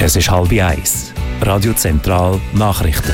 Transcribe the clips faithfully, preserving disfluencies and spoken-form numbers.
Es ist halb eins. Radio Zentral Nachrichten.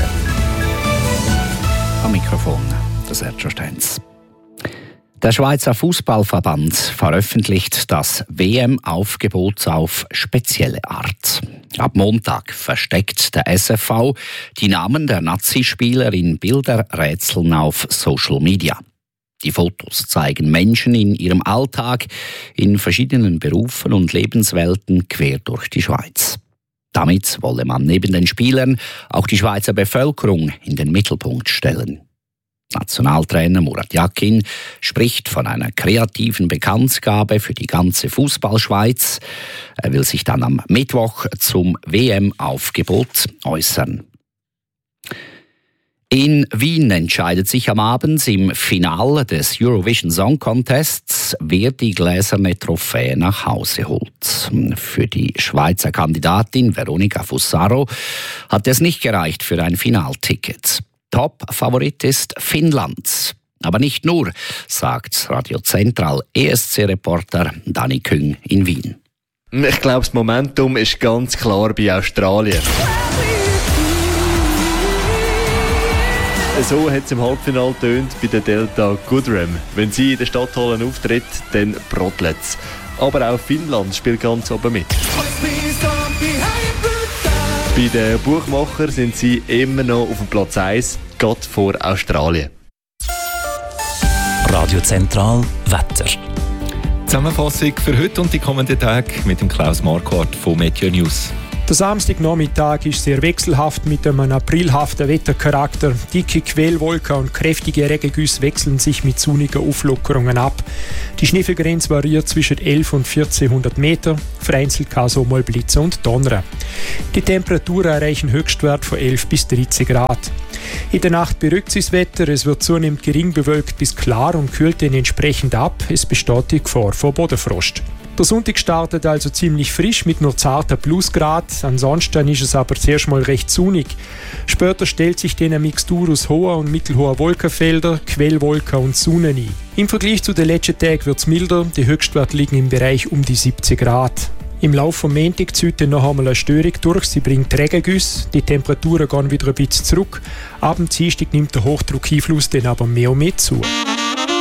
Am Mikrofon, der Sergio Stenz. Der Schweizer Fußballverband veröffentlicht das W M-Aufgebot auf spezielle Art. Ab Montag versteckt der S F V die Namen der Nazi-Spieler in Bilderrätseln auf Social Media. Die Fotos zeigen Menschen in ihrem Alltag in verschiedenen Berufen und Lebenswelten quer durch die Schweiz. Damit wolle man neben den Spielern auch die Schweizer Bevölkerung in den Mittelpunkt stellen. Nationaltrainer Murat Yakin spricht von einer kreativen Bekanntgabe für die ganze Fußballschweiz. Er will sich dann am Mittwoch zum W M-Aufgebot äußern. In Wien entscheidet sich am Abend im Finale des Eurovision Song Contests, wer die gläserne Trophäe nach Hause holt. Für die Schweizer Kandidatin Veronica Fussaro hat es nicht gereicht für ein Finalticket. Top-Favorit ist Finnland. Aber nicht nur, sagt Radio Zentral E S C-Reporter Dani Küng in Wien. Ich glaube, das Momentum ist ganz klar bei Australien. So hat es im Halbfinale tönt bei der Delta Goodrem. Wenn sie in der Stadthalle auftritt, dann brodelt es. Aber auch Finnland spielt ganz oben mit. Bei den Buchmachern sind sie immer noch auf dem Platz eins, gerade vor Australien. Radio Zentral Wetter. Zusammenfassung für heute und die kommenden Tage mit dem Klaus Marquardt von Meteo News. Der Samstagnachmittag ist sehr wechselhaft mit einem aprilhaften Wettercharakter. Dicke Quellwolken und kräftige Regengüsse wechseln sich mit sonnigen Auflockerungen ab. Die Schneefallgrenze variiert zwischen elf und vierzehnhundert Meter. Vereinzelt kann es auch mal blitzen und donnern. Die Temperaturen erreichen Höchstwert von elf bis dreizehn Grad. In der Nacht beruhigt sich das Wetter, es wird zunehmend gering bewölkt bis klar und kühlt dann entsprechend ab. Es besteht die Gefahr von Bodenfrost. Der Sonntag startet also ziemlich frisch mit nur zarten Plusgrad. Ansonsten ist es aber zuerst mal recht sonnig. Später stellt sich dann eine Mixtur aus hoher und mittelhoher Wolkenfelder, Quellwolken und Sonne ein. Im Vergleich zu den letzten Tagen wird es milder. Die Höchstwerte liegen im Bereich um die siebzig Grad. Im Laufe vom Montag zieht dann noch einmal eine Störung durch. Sie bringt Regengüsse. Die Temperaturen gehen wieder ein bisschen zurück. Ab dem Dienstag nimmt der Hochdruckeinfluss dann aber mehr und mehr zu.